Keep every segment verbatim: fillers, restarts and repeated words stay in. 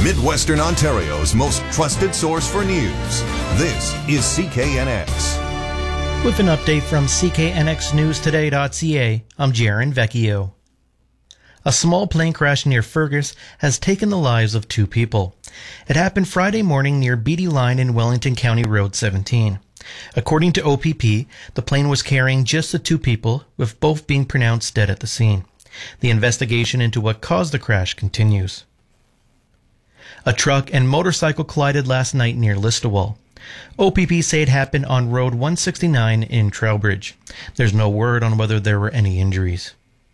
Midwestern Ontario's most trusted source for news. This is C K N X. With an update from C K N X News Today dot C A, I'm Jaron Vecchio. A small plane crash near Fergus has taken the lives of two people. It happened Friday morning near Beatty Line in Wellington County Road seventeen. According to O P P, the plane was carrying just the two people, with both being pronounced dead at the scene. The investigation into what caused the crash continues. A truck and motorcycle collided last night near Listowel. O P P say it happened on Road one sixty-nine in Trowbridge. There's no word on whether there were any injuries.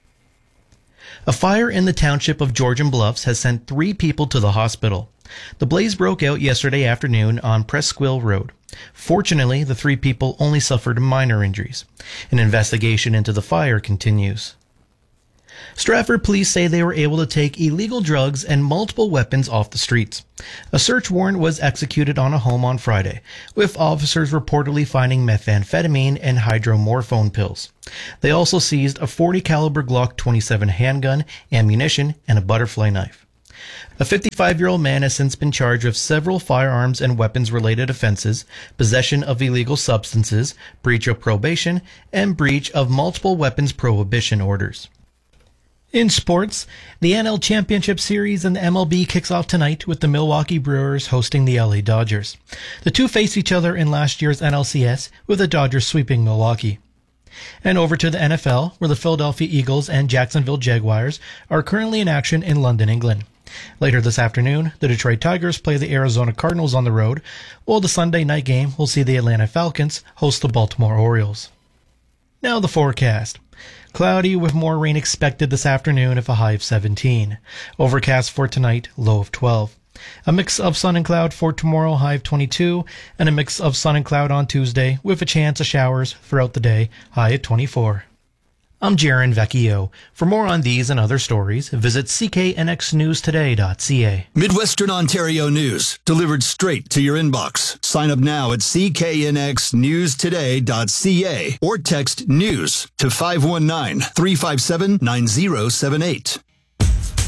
A fire in the township of Georgian Bluffs has sent three people to the hospital. The blaze broke out yesterday afternoon on Presqu'île Road. Fortunately, the three people only suffered minor injuries. An investigation into the fire continues. Stratford police say they were able to take illegal drugs and multiple weapons off the streets. A search warrant was executed on a home on Friday, with officers reportedly finding methamphetamine and hydromorphone pills. They also seized a forty caliber Glock twenty-seven handgun, ammunition, and a butterfly knife. A fifty-five-year-old man has since been charged with several firearms and weapons-related offenses, possession of illegal substances, breach of probation, and breach of multiple weapons prohibition orders. In sports, the N L Championship Series in the M L B kicks off tonight with the Milwaukee Brewers hosting the L A Dodgers. The two faced each other in last year's N L C S, with the Dodgers sweeping Milwaukee. And over to the N F L, where the Philadelphia Eagles and Jacksonville Jaguars are currently in action in London, England. Later this afternoon, the Detroit Tigers play the Arizona Cardinals on the road, while the Sunday night game will see the Atlanta Falcons host the Baltimore Orioles. Now the forecast. Cloudy with more rain expected this afternoon with a high of seventeen. Overcast for tonight, low of twelve. A mix of sun and cloud for tomorrow, high of twenty-two. And a mix of sun and cloud on Tuesday with a chance of showers throughout the day, high at twenty-four. I'm Jaron Vecchio. For more on these and other stories, visit C K N X News Today dot C A. Midwestern Ontario news, delivered straight to your inbox. Sign up now at C K N X News Today dot C A or text NEWS to five one nine, three five seven, nine zero seven eight.